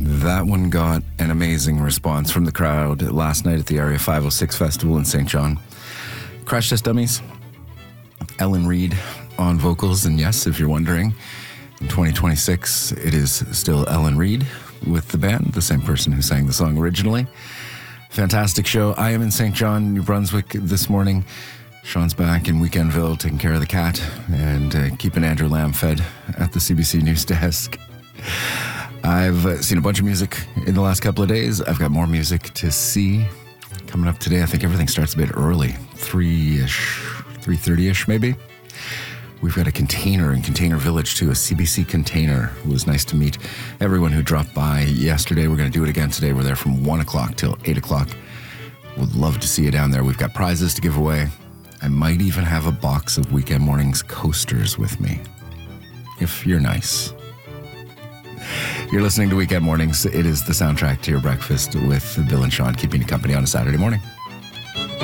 That one got an amazing response from the crowd last night at the Area 506 Festival in St. John. Crash Test Dummies, Ellen Reid on vocals, and yes, if you're wondering, in 2026, it is still Ellen Reid with the band, the same person who sang the song originally. Fantastic show. I am in St. John, New Brunswick this morning. Sean's back in Weekendville taking care of the cat and keeping Andrew Lamb fed at the CBC News desk. I've seen a bunch of music in the last couple of days. I've got more music to see coming up today. I think everything starts a bit early, 3-ish, 3:30-ish maybe. We've got a container in Container Village too, a CBC container. It was nice to meet everyone who dropped by yesterday. We're going to do it again today. We're there from 1 o'clock till 8 o'clock. Would love to see you down there. We've got prizes to give away. I might even have a box of Weekend Mornings coasters with me, if you're nice. You're listening to Weekend Mornings. It is the soundtrack to your breakfast with Bill and Sean, keeping you company on a Saturday morning.